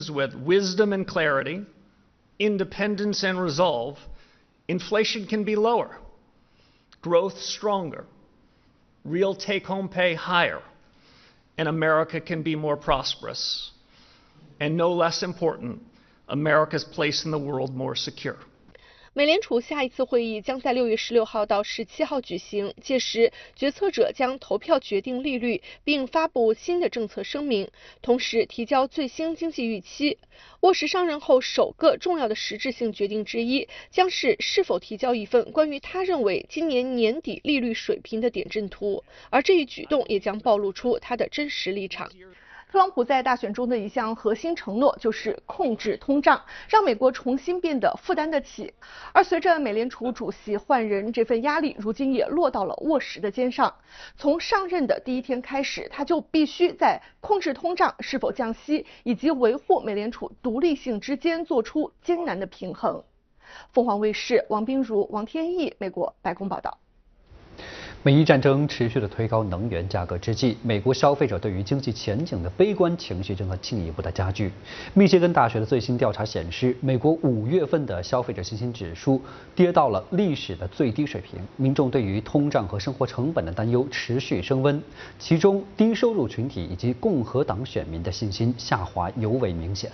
With wisdom and clarity, independence and resolve, inflation can be lower, growth stronger, real take-home pay higher, and America can be more prosperous. And no less important, America's place in the world more secure. 美联储下一次会议将在6月16号到17号举行，届时决策者将投票决定利率，并发布新的政策声明，同时提交最新经济预期。沃什上任后首个重要的实质性决定之一，将是否提交一份关于他认为今年年底利率水平的点阵图，而这一举动也将暴露出他的真实立场。特朗普在大选中的一项核心承诺就是控制通胀，让美国重新变得负担得起。而随着美联储主席换人，这份压力如今也落到了沃什的肩上。从上任的第一天开始，他就必须在控制通胀、是否降息以及维护美联储独立性之间做出艰难的平衡。凤凰卫视王冰如、王天毅，美国白宫报道。 美伊战争持续的推高能源价格之际，美国消费者对于经济前景的悲观情绪正在进一步的加剧。密歇根大学的最新调查显示，美国5月份的消费者信心指数跌到了历史的最低水平，民众对于通胀和生活成本的担忧持续升温，其中低收入群体以及共和党选民的信心下滑尤为明显。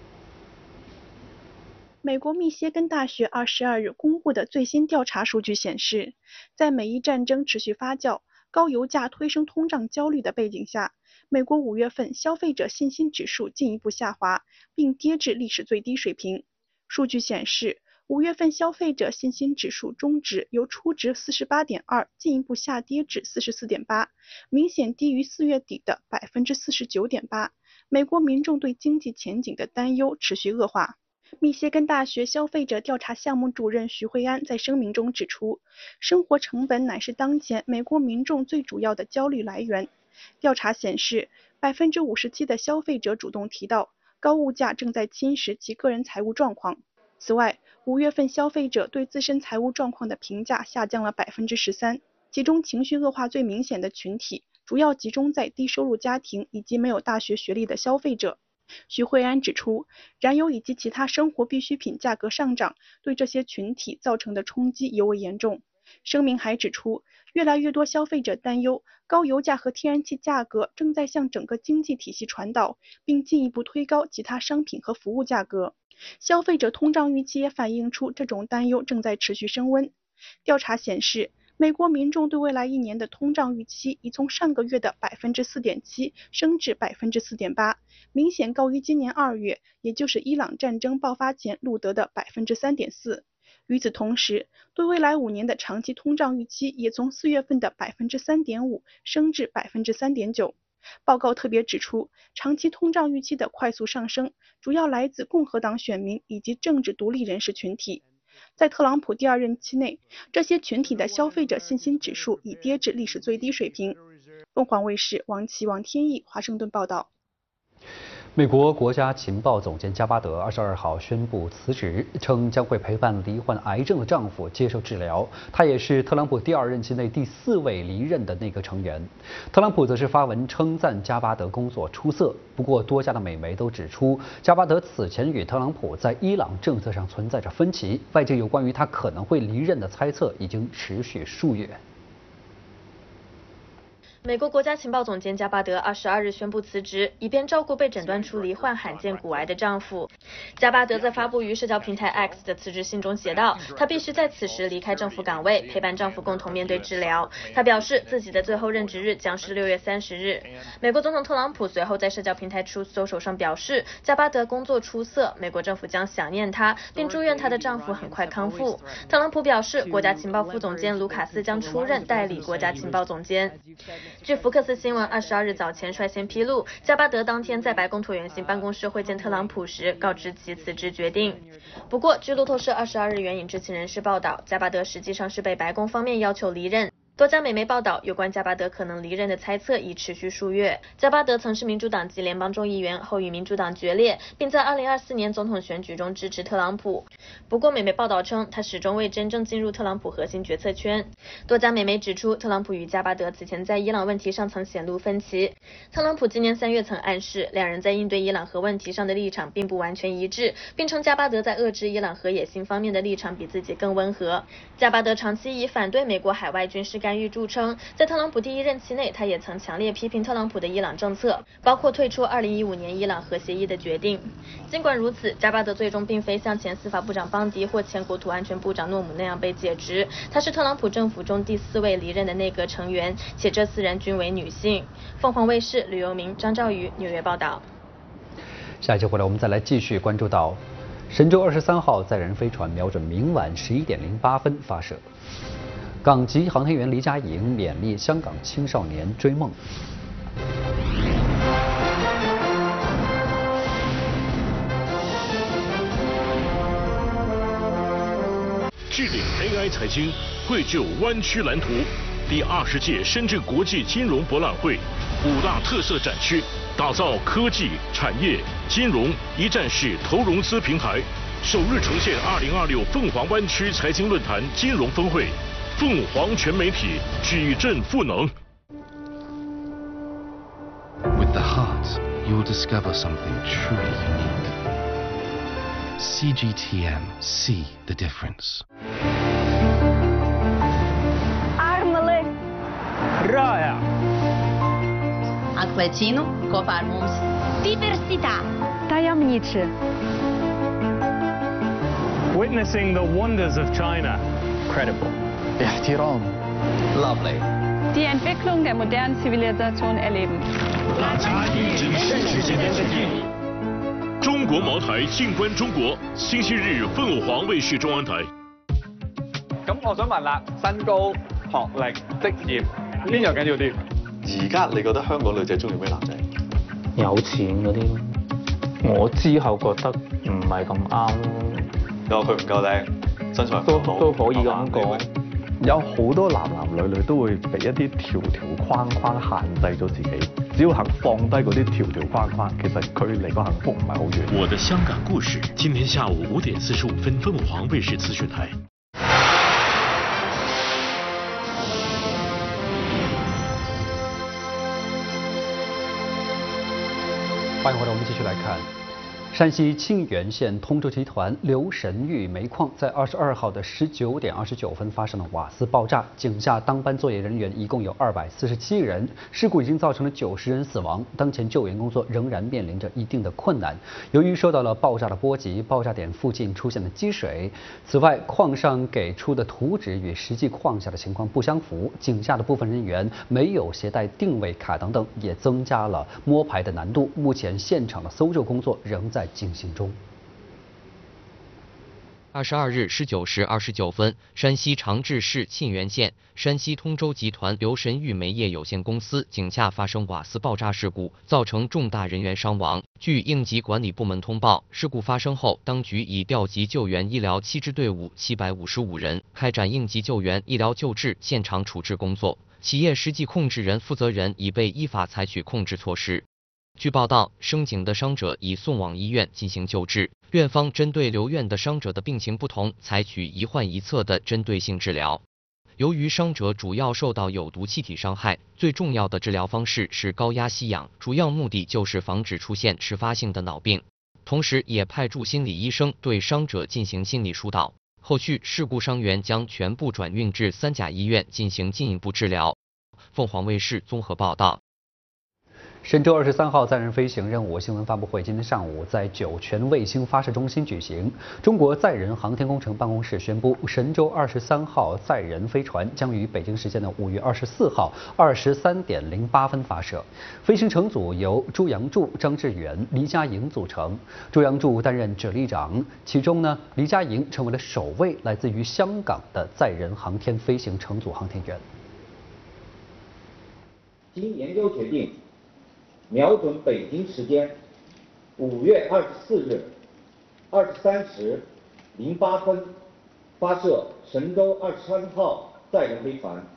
美国密歇根大学22日公布的最新调查数据显示，在美伊战争持续发酵、高油价推升通胀焦虑的背景下，美国5月份消费者信心指数进一步下滑，并跌至历史最低水平。数据显示，5月份消费者信心指数中值由初值 48.2 进一步下跌至 44.8， 明显低于4月底的 49.8%。美国民众对经济前景的担忧持续恶化。密歇根大学消费者调查项目主任徐慧安在声明中指出，生活成本乃是当前美国民众最主要的焦虑来源。调查显示，57%的消费者主动提到高物价正在侵蚀其个人财务状况。此外，5月份消费者对自身财务状况的评价下降了 13%， 其中情绪恶化最明显的群体主要集中在低收入家庭以及没有大学学历的消费者。徐慧安指出，燃油以及其他生活必需品价格上涨对这些群体造成的冲击尤为严重。声明还指出，越来越多消费者担忧高油价和天然气价格正在向整个经济体系传导，并进一步推高其他商品和服务价格。消费者通胀预期也反映出这种担忧正在持续升温。调查显示，美国民众对未来1年的通胀预期已从上个月的 4.7% 升至 4.8%， 明显高于今年2月，也就是伊朗战争爆发前录得的 3.4%。与此同时，对未来5年的长期通胀预期也从4月份的 3.5% 升至 3.9%。报告特别指出，长期通胀预期的快速上升主要来自共和党选民以及政治独立人士群体。在特朗普第2任期内，这些群体的消费者信心指数已跌至历史最低水平。凤凰卫视王琦、王天毅华盛顿报道。 美国国家情报总监加巴德22号宣布辞职，称将会陪伴罹患癌症的丈夫接受治疗。他也是特朗普第2任期内第4位离任的内阁成员。特朗普则是发文称赞加巴德工作出色，不过多家的美媒都指出，加巴德此前与特朗普在伊朗政策上存在着分歧，外界有关于他可能会离任的猜测已经持续数月。 美国国家情报总监加巴德22日宣布辞职，以便照顾被诊断出罹患罕见骨癌的丈夫。加巴德在发布于社交平台 X 的辞职信中写道，她必须在此时离开政府岗位，陪伴丈夫共同面对治疗。她表示自己的最后任职日将是6月30日。美国总统特朗普随后在社交平台 Truth Social 上表示，加巴德工作出色，美国政府将想念她，并祝愿她的丈夫很快康复。特朗普表示，国家情报副总监卢卡斯将出任代理国家情报总监。据福克斯新闻22日早前率先披露，加巴德当天在白宫椭圆形办公室会见特朗普时，告知其辞职决定。不过，据路透社22日援引知情人士报道，加巴德实际上是被白宫方面要求离任。 多家美媒报道，有关加巴德可能离任的猜测已持续数月。加巴德曾是民主党籍联邦众议员，后与民主党决裂，并在2024年总统选举中支持特朗普。不过，美媒报道称，他始终未真正进入特朗普核心决策圈。多家美媒指出，特朗普与加巴德此前在伊朗问题上曾显露分歧。特朗普今年3月曾暗示，两人在应对伊朗核问题上的立场并不完全一致，并称加巴德在遏制伊朗核野心方面的立场比自己更温和。加巴德长期以反对美国海外军事干预著称，在特朗普第1任期内，他也曾强烈批评特朗普的伊朗政策，包括退出2015年伊朗核协议的决定。尽管如此，加巴德最终并非像前司法部长邦迪或前国土安全部长诺姆那样被解职，他是特朗普政府中第4位离任的内阁成员，且这4人均为女性。凤凰卫视吕游明、张兆宇纽约报道。 下一节回来，我们再来继续关注到神舟23号载人飞船瞄准明晚11点08分发射。港籍航天员黎佳莹勉励香港青少年追梦。 致力 AI 财经，绘就湾区蓝图。第20届深圳国际金融博览会5大特色展区，打造科技、产业、金融一站式投融资平台。首日呈现2026凤凰湾区财经论坛金融峰会。凤凰全媒体矩阵赋能。 With the heart, you will discover something truly unique. CGTN, see the difference. Armele. Raja. Atklēcienu kopā ar mums. Diversitā. Tajemniczy. Witnessing the wonders of China. Credible. احترام. Lovely. Die Entwicklung der modernen Zivilisation erleben. 大家一直是之间的距离。中國茅台靜觀中國，星期日鳳凰衛視中央台。 咁我想問啦，身高、學歷、職業邊樣緊要啲？ 而家你覺得香港女仔中意咩男仔？ 有錢嗰啲咯。我之後覺得唔係咁啱。 你話佢唔夠靚，身材都可以咁講。 有好多男女都會被一啲條框限制咗自己，只要肯放低嗰啲條框，其實佢離個幸福唔係好遠。 我的香港故事，今天下午5點45分，鳳凰衛視資訊台。 欢迎回来，我们继续来看。山西沁源县通州集团刘神玉煤矿在22号的19点29分发生了瓦斯爆炸，井下当班作业人员一共有247人，事故已经造成了90人死亡。当前救援工作仍然面临着一定的困难，由于受到了爆炸的波及，爆炸点附近出现了积水。此外，矿上给出的图纸与实际矿下的情况不相符，井下的部分人员没有携带定位卡等等，也增加了摸排的难度。目前现场的搜救工作仍在进行中。 22日19时29分，山西长治市沁源县山西通州集团刘神玉煤业有限公司井下发生瓦斯爆炸事故，造成重大人员伤亡。据应急管理部门通报，事故发生后，当局已调集救援医疗7支队伍755人，开展应急救援、医疗救治、现场处置工作。企业实际控制人负责人已被依法采取控制措施。据报道，升井的伤者已送往医院进行救治。院方针对留院的伤者的病情不同，采取一患一策的针对性治疗。由于伤者主要受到有毒气体伤害，最重要的治疗方式是高压吸氧，主要目的就是防止出现迟发性的脑病。同时，也派驻心理医生对伤者进行心理疏导。后续事故伤员将全部转运至3甲医院进行进一步治疗。凤凰卫视综合报道。 神舟23号载人飞行任务新闻发布会今天上午在酒泉卫星发射中心举行。中国载人航天工程办公室宣布，神舟23号载人飞船将于北京时间的5月24号23点08分发射。飞行乘组由朱杨柱、张志远、黎佳莹组成。朱杨柱担任指令长，其中呢，黎佳莹成为了首位来自于香港的载人航天飞行乘组航天员。 经研究决定，瞄准北京时间5月24日23时08分发射神舟23号载人飞船。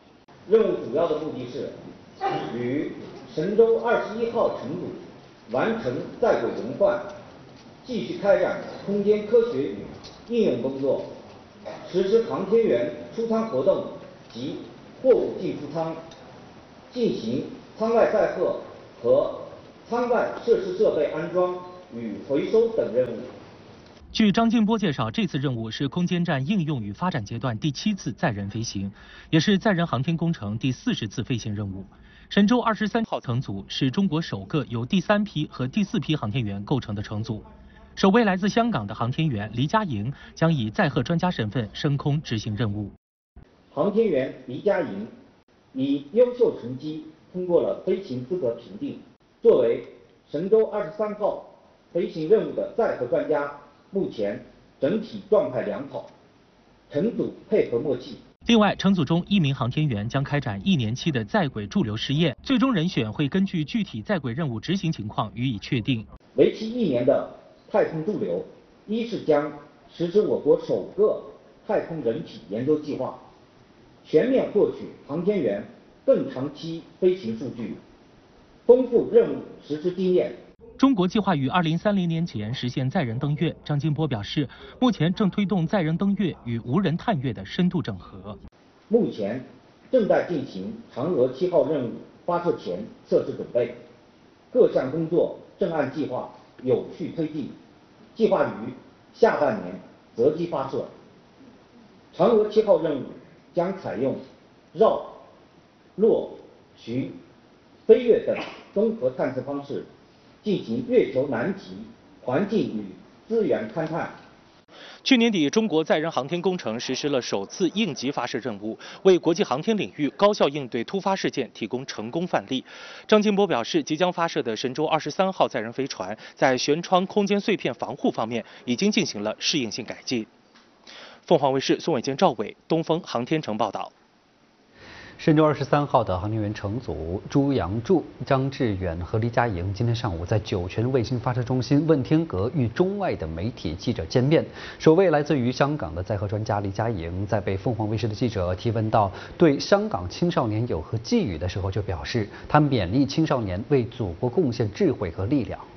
任务主要的目的是与神舟21号乘组完成在轨轮换，继续开展空间科学与应用工作，实施航天员出舱活动及货物进出舱，进行舱外载荷和舱外设施设备安装与回收等任务。 据张金波介绍，这次任务是空间站应用与发展阶段第7次载人飞行，也是载人航天工程第40次飞行任务。神舟23号乘组是中国首个由第3批和第4批航天员构成的乘组。首位来自香港的航天员黎佳莹将以载荷专家身份升空执行任务。 航天员黎佳莹以优秀成绩通过了飞行资格评定，作为神舟23号飞行任务的载荷专家，目前整体状态良好，乘组配合默契。 另外，乘组中1名航天员将开展1年期的在轨驻留试验，最终人选会根据具体在轨任务执行情况予以确定。 为期1年的太空驻留，一是将实施我国首个太空人体研究计划，全面获取航天员更长期飞行数据，丰富任务实施经验。 中国计划于2030年前实现载人登月。张金波表示，目前正推动载人登月与无人探月的深度整合。 目前正在进行嫦娥7号任务发射前测试准备，各项工作正按计划有序推进，计划于下半年择机发射。嫦娥7号任务将采用绕、落、巡、飞跃等综合探测方式，进行月球南极环境与资源勘探。 去年底，中国载人航天工程实施了首次应急发射任务，为国际航天领域高效应对突发事件提供成功范例。张金波表示，即将发射的神舟23号载人飞船在舷窗空间碎片防护方面已经进行了适应性改进。凤凰卫视宋伟坚、赵伟，东风航天城报道。 神舟23号的航天员乘组朱杨柱、张志远和黎佳莹今天上午在酒泉卫星发射中心问天阁与中外的媒体记者见面。首位来自于香港的载荷专家黎佳莹在被凤凰卫视的记者提问到对香港青少年有何寄语的时候，就表示他勉励青少年为祖国贡献智慧和力量。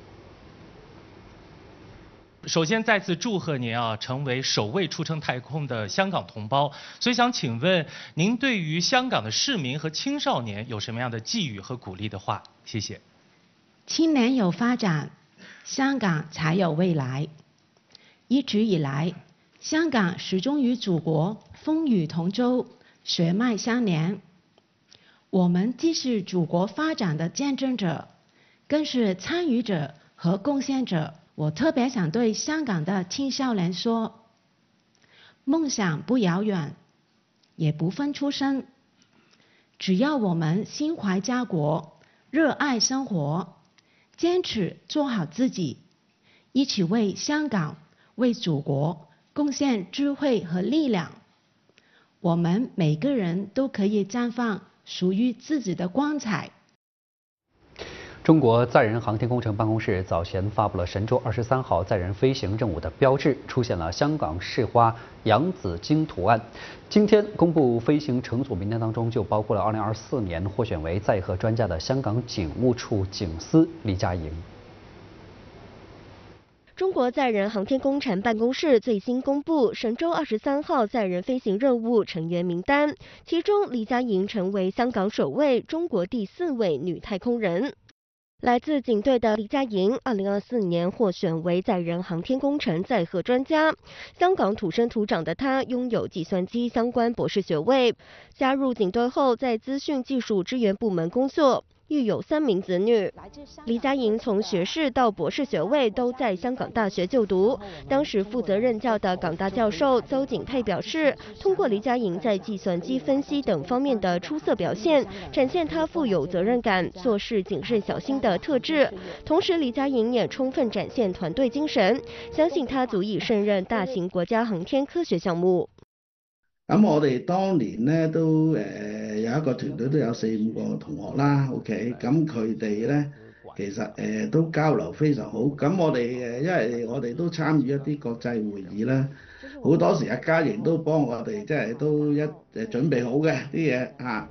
首先再次祝贺您成为首位出征太空的香港同胞。所以想请问您对于香港的市民和青少年有什么样的寄语和鼓励的话？谢谢。 青年有发展，香港才有未来。一直以来，香港始终与祖国风雨同舟，血脉相连。我们既是祖国发展的见证者，更是参与者和贡献者。我特别想对香港的青少年说，梦想不遥远，也不分出身，只要我们心怀家国，热爱生活，坚持做好自己，一起为香港、为祖国贡献智慧和力量，我们每个人都可以绽放属于自己的光彩。 中国载人航天工程办公室早前发布了神舟23号载人飞行任务的标志，出现了香港市花洋紫荆图案。今天公布飞行乘组名单当中，就包括了2024年获选为载荷专家的香港警务处警司黎佳莹。 中国载人航天工程办公室最新公布神舟23号载人飞行任务成员名单，其中黎佳莹成为香港首位、中国第4位女太空人。来自警队的黎佳莹，2024年获选为载人航天工程载荷专家。香港土生土长的她拥有计算机相关博士学位，加入警队后在资讯技术支援部门工作。育有3名子女，黎佳莹从学士到博士学位都在香港大学就读。当时负责任教的港大教授邹景佩表示，通过黎佳莹在计算机分析等方面的出色表现，展现她富有责任感、做事谨慎小心的特质。同时，黎佳莹也充分展现团队精神，相信她足以胜任大型國家航天科學項目。 咁我哋當年咧都有一個團隊都有4-5個同學啦 ，OK， 咁佢哋咧其實都交流非常好。咁我哋因為我哋都參與一啲國際會議啦，好多時阿嘉瑩都幫我哋即係都準備好嘅啲嘢嚇。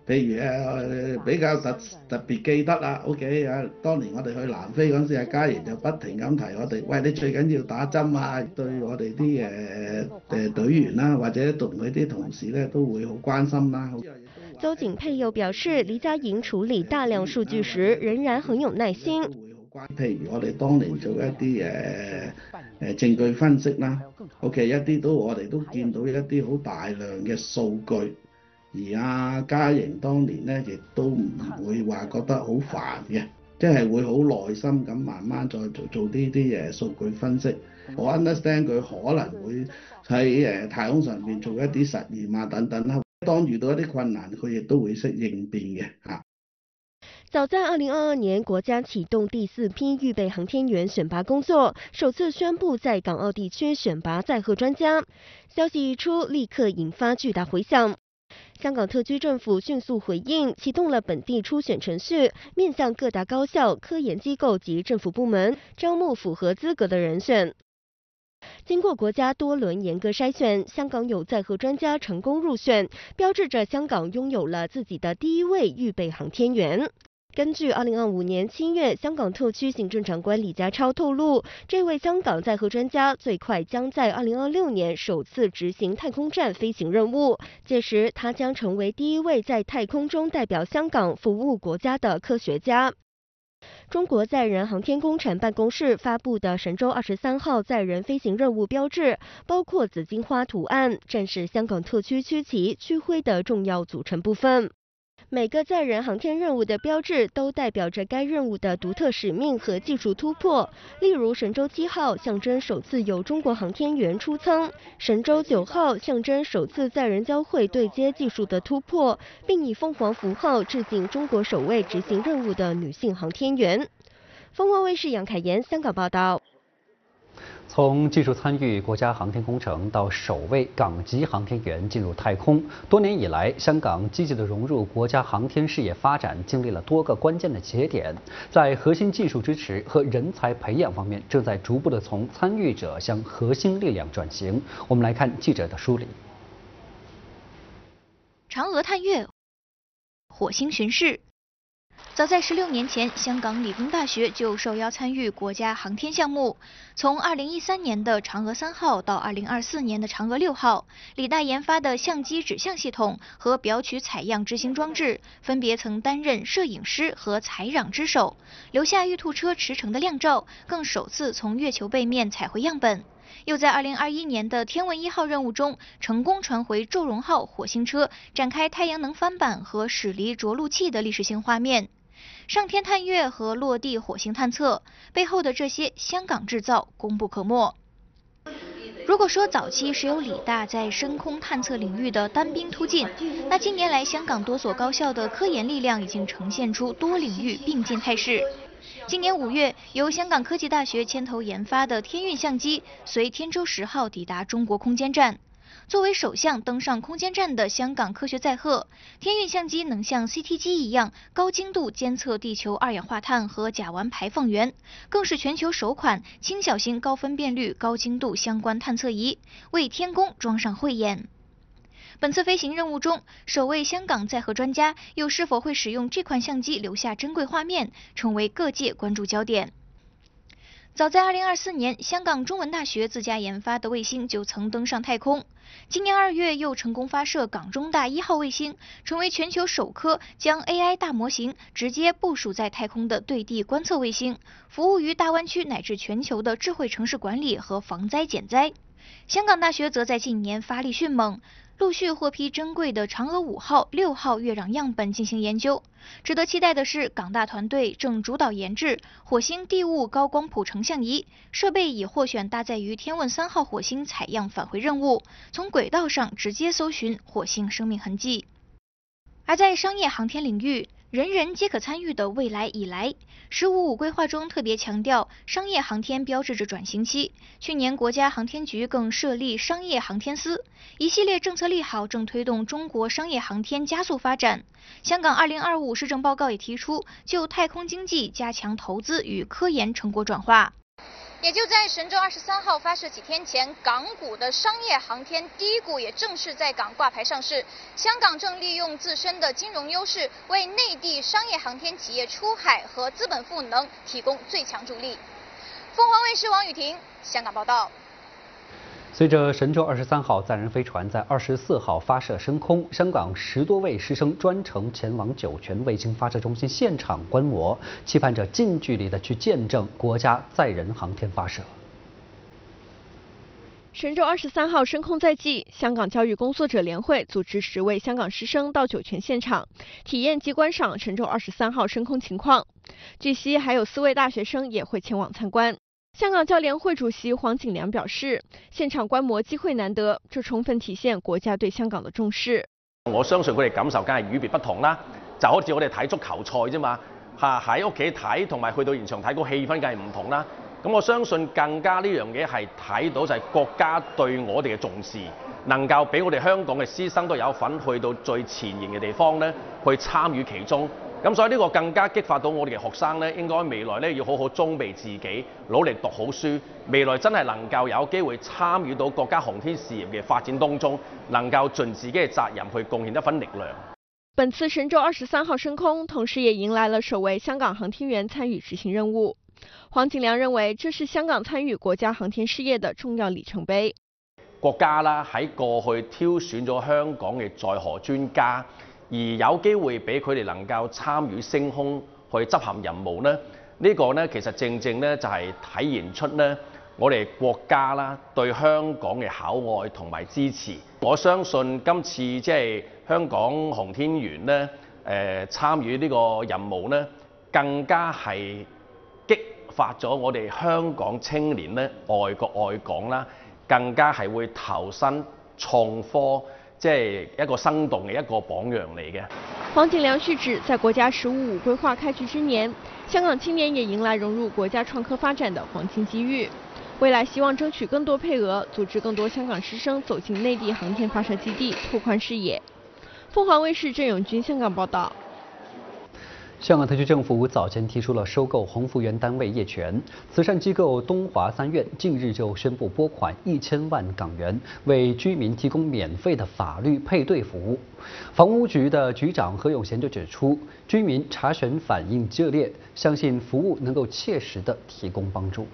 譬如比較特別記得啦 ，OK 啊，當年我哋去南非嗰陣時，嘉瑩就不停咁提我哋，喂，你最緊要打針啊，對我哋啲隊員啦，或者同佢啲同事咧都會好關心啦。 邹景佩又表示，黎家瑩處理大量數據時仍然很有耐心。 譬如我哋當年做一啲證據分析啦 ，OK 一啲我哋都見到一啲好大量嘅數據。而嘉瑩當年咧，亦都唔會話覺得好煩嘅，即係會好耐心咁慢慢再做呢啲數據分析。我 understand 佢可能會喺太空上面做一啲實驗啊等等啦。當遇到一啲困難，佢亦都會識應變嘅嚇。 早在2022年，国家启动第4批预备航天员选拔工作，首次宣布在港澳地区选拔载荷专家。消息一出，立刻引发巨大回响。香港特区政府迅速回应，启动了本地初选程序，面向各大高校、科研机构及政府部门招募符合资格的人选。经过国家多轮严格筛选，香港有载荷专家成功入选，标志着香港拥有了自己的第一位预备航天员。根据2025年7月香港特区行政长官李家超透露，这位香港载荷专家最快将在2026年首次执行太空站飞行任务，届时他将成为第一位在太空中代表香港服务国家的科学家。中国载人航天工程办公室发布的神舟23号载人飞行任务标志，包括紫荆花图案，正是香港特区区旗、区徽的重要组成部分。每个载人航天任务的标志都代表着该任务的独特使命和技术突破。例如，神舟7号象征首次有中国航天员出舱，神舟9号象征首次载人交会对接技术的突破，并以凤凰符号致敬中国首位执行任务的女性航天员。凤凰卫视杨凯妍香港报道。 从技术参与国家航天工程到首位港籍航天员进入太空，多年以来，香港积极地融入国家航天事业发展，经历了多个关键的节点，在核心技术支持和人才培养方面，正在逐步地从参与者向核心力量转型。我们来看记者的梳理。 嫦娥探月，火星巡视。早在16年前，香港理工大学就受邀参与国家航天项目。从2013年的嫦娥3号到2024年的嫦娥6号，理大研发的相机指向系统和表取采样执行装置，分别曾担任摄影师和采壤之手，留下玉兔车驰骋的亮照，更首次从月球背面采回样本。又在2021年的天问1号任务中，成功传回祝融号火星车展开太阳能帆板和驶离着陆器的历史性画面。上天探月和落地火星探测背后的这些香港制造功不可没。如果说早期是由理大在深空探测领域的单兵突进，那近年来香港多所高校的科研力量已经呈现出多领域并进态势。今年5月，由香港科技大学牵头研发的天运相机随天舟10号抵达中国空间站。作为首项登上空间站的香港科学载荷，天运相机能像 CT 机一样高精度监测地球二氧化碳和甲烷排放源，更是全球首款轻小型高分辨率高精度相关探测仪，为天宫装上慧眼。本次飞行任务中，首位香港载荷专家又是否会使用这款相机留下珍贵画面，成为各界关注焦点。早在2024年，香港中文大学自家研发的卫星就曾登上太空。今年2月又成功发射港中大1号卫星，成为全球首颗将 AI 大模型直接部署在太空的对地观测卫星，服务于大湾区乃至全球的智慧城市管理和防灾减灾。香港大学则在近年发力迅猛，陆续获批珍贵的嫦娥5号、6号月壤样本进行研究。值得期待的是，港大团队正主导研制火星地物高光谱成像仪，设备已获选搭载于天问3号火星采样返回任务，从轨道上直接搜寻火星生命痕迹。而在商业航天领域，人人皆可参与的未来已来。“15+5”规划中特别强调，商业航天标志着转型期。去年，国家航天局更设立商业航天司，一系列政策利好正推动中国商业航天加速发展。香港2025施政报告也提出，就太空经济加强投资与科研成果转化。 也就在神舟23号发射几天前，港股的商业航天第一股也正式在港挂牌上市。香港正利用自身的金融优势，为内地商业航天企业出海和资本赋能提供最强助力。凤凰卫视王雨婷香港报道。 随着神舟23号载人飞船在24号发射升空，香港10多位师生专程前往酒泉卫星发射中心现场观摩，期盼着近距离的去见证国家载人航天发射。 神舟23号升空在即，香港教育工作者联会组织10位香港师生到酒泉现场体验及观赏神舟23号升空情况。据悉，还有4位大学生也会前往参观。香港教联會主席黃景良表示，現場觀摩機會難得，這充分體現國家對香港的重視。 我相信佢哋感受梗係與別不同啦，就好似我哋睇足球賽啫嘛，喺屋企睇同埋去到現場睇個氣氛梗係唔同啦。咁我相信更加呢樣嘢係睇到就係國家對我哋嘅重視，能夠俾我哋香港嘅師生都有份去到最前沿嘅地方咧，去參與其中。咁所以呢個更加激發到我哋嘅學生咧，應該未來咧要好好裝備自己，努力讀好書，未來真係能夠有機會參與到國家航天事業嘅發展當中，能夠盡自己嘅責任去貢獻一份力量。 本次神舟23號升空，同時也迎來了首位香港航天員參與執行任務。黃景良認為，這是香港參與國家航天事業的重要里程碑。 國家啦喺過去挑選咗香港嘅載荷專家。而有機會俾佢哋能夠參與升空去執行任務咧，呢個咧其實正正咧就係體現出咧我哋國家啦對香港嘅厚愛同埋支持。我相信今次即係香港航天員咧參與呢個任務咧，更加係激發咗我哋香港青年咧愛國愛港啦，更加係會投身創科。即係一個生動嘅一個榜樣嚟嘅。 黃景良續指，在國家15+5規劃開局之年，香港青年也迎來融入國家創科發展的黃金機遇。未來希望爭取更多配額，組織更多香港師生走進內地航天發射基地，拓寬視野。鳳凰衛視鄭永軍香港報道。 香港特區政府早前提出了收購宏福園單位業權，慈善機構東華三院近日就宣布撥款1000萬港元，為居民提供免費的法律配對服務。房屋局的局長何永賢就指出，居民查詢反應熱烈，相信服務能夠切實地提供幫助。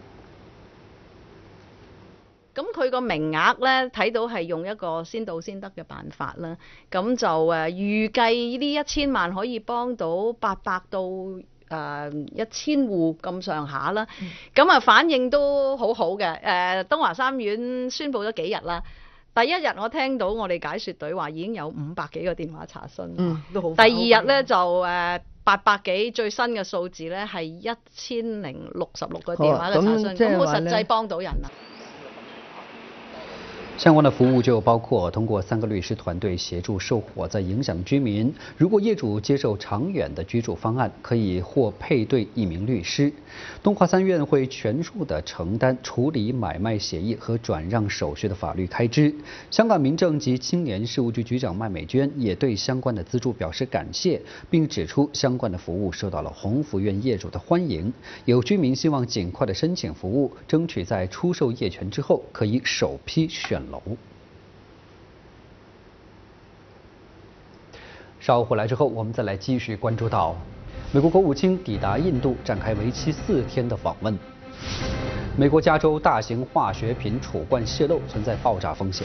咁佢個名額咧睇到係用一個先到先得嘅辦法啦，咁就預計呢1000萬可以幫到800到1000戶咁上下啦，咁反應都好好嘅。東華三院宣布咗幾日啦，第一日我聽到我哋解說隊話已經有500幾個電話查詢，都好。第二日咧就800幾，最新嘅數字咧係1066個電話嘅查詢，咁好實際幫到人啦。 相關的服務就包括通過3個律師團隊協助受火災影響居民，如果業主接受長遠的居住方案，可以獲配對1名律師。東華三院會全數的承擔處理買賣協議和轉讓手續的法律開支。香港民政及青年事務局局長麥美娟也對相關的資助表示感謝，並指出相關的服務受到了宏福苑業主的歡迎。有居民希望盡快的申請服務，爭取在出售業權之後可以首批選樓。稍後回來之後，我們再來繼續關注到美國國務卿抵達印度，展開為期4天的訪問。美國加州大型化學品儲罐洩漏，存在爆炸風險。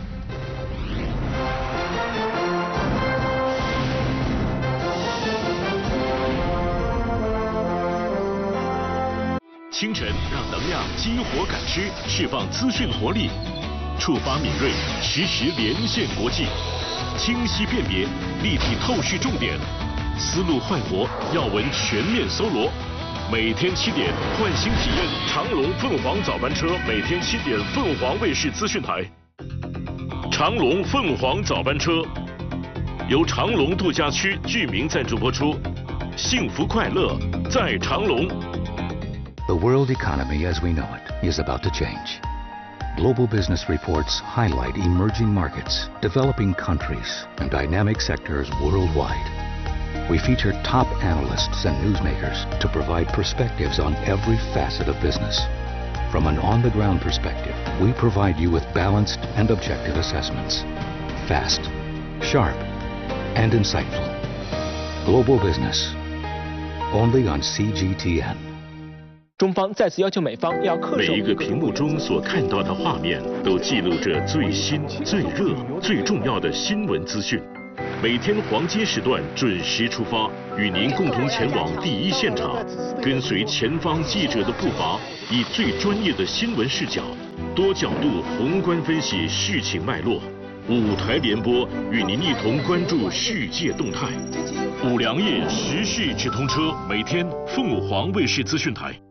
清晨讓能量激活感知，釋放資訊活力，觸發敏銳，實時連線國際，清晰辨別，立體透視重點，思路煥活，要聞全面搜羅。每天7點，喚醒體驗長龍鳳凰早班車，每天7點，鳳凰衛視資訊台。長龍鳳凰早班車由長龍度假區居民贊助播出，幸福快樂在長龍。 The world economy as we know it is about to change. Global business reports highlight emerging markets, developing countries, and dynamic sectors worldwide. We feature top analysts and newsmakers to provide perspectives on every facet of business. From an on-the-ground perspective, we provide you with balanced and objective assessments. Fast, sharp, and insightful. Global Business. Only on CGTN. 中方再次要求美方要恪守。 每一个屏幕中所看到的画面，都记录着最新、最热、最重要的新闻资讯。每天黄金时段准时出发，与您共同前往第一现场，跟随前方记者的步伐，以最专业的新闻视角，多角度宏观分析事情脉络。5台联播，与您一同关注世界动态。5粮液时事直通车，每天凤凰卫视资讯台。